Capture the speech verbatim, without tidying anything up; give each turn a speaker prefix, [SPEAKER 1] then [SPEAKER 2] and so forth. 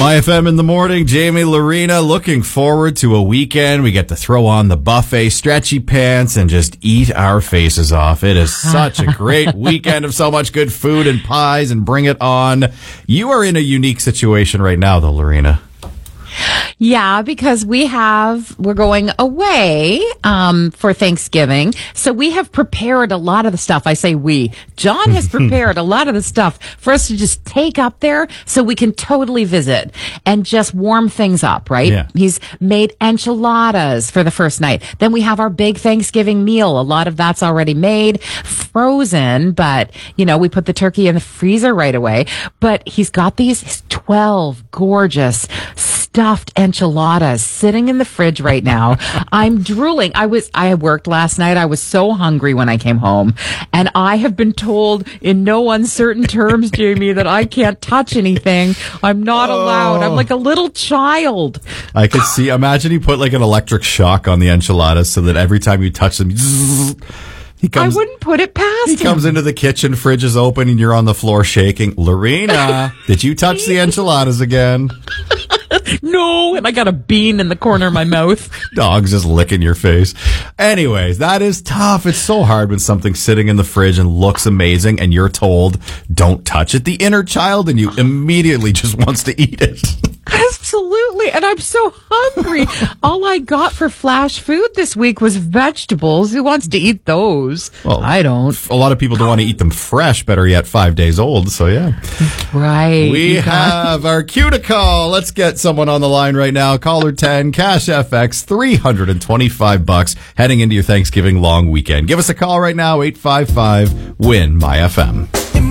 [SPEAKER 1] My F M in the morning, Jamie, Lorena, looking forward to a weekend. We get to throw on the buffet, stretchy pants, and just eat our faces off. It is such a great weekend of so much good food and pies, and bring it on. You are in a unique situation right now, though, Lorena.
[SPEAKER 2] Yeah, because we have, we're going away um, for Thanksgiving. So we have prepared a lot of the stuff. I say we. John has prepared a lot of the stuff for us to just take up there so we can totally visit and just warm things up, right?
[SPEAKER 1] Yeah.
[SPEAKER 2] He's made enchiladas for the first night. Then we have our big Thanksgiving meal. A lot of that's already made, frozen, but, you know, we put the turkey in the freezer right away. But he's got these twelve gorgeous stuffed enchiladas sitting in the fridge right now. I'm drooling. I was, I worked last night. I was so hungry when I came home, and I have been told in no uncertain terms, Jamie, that I can't touch anything. I'm not
[SPEAKER 1] Oh.
[SPEAKER 2] allowed. I'm like a little child.
[SPEAKER 1] I could see, imagine you put like an electric shock on the enchiladas so that every time you touch them, zzz, he comes,
[SPEAKER 2] I wouldn't put it past
[SPEAKER 1] he
[SPEAKER 2] him.
[SPEAKER 1] comes into the kitchen, fridge is open, and you're on the floor shaking. Lorena, did you touch the enchiladas again?
[SPEAKER 2] No, and I got a bean in the corner of my mouth.
[SPEAKER 1] Dog's just licking your face. Anyways, that is tough. It's so hard when something's sitting in the fridge and looks amazing and you're told, don't touch it. The inner child in you immediately just wants to eat it.
[SPEAKER 2] Absolutely. And I'm so hungry. All I got for flash food this week was vegetables. Who wants to eat those?
[SPEAKER 1] Well,
[SPEAKER 2] I don't.
[SPEAKER 1] A lot of people don't want to eat them fresh, better yet, five days old. So, yeah.
[SPEAKER 2] Right.
[SPEAKER 1] We
[SPEAKER 2] You got-
[SPEAKER 1] have our cue to call. Let's get someone on the line right now. Caller ten, Cash F X, three hundred twenty-five bucks heading into your Thanksgiving long weekend. Give us a call right now, eight five five, W I N, M Y F M.